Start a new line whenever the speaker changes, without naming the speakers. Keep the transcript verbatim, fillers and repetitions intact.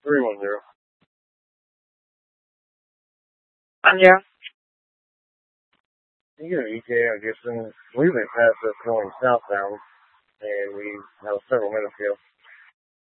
three one zero. Yeah. You know, E K, I guess, and we went past us going southbound, and we have several minutes ago.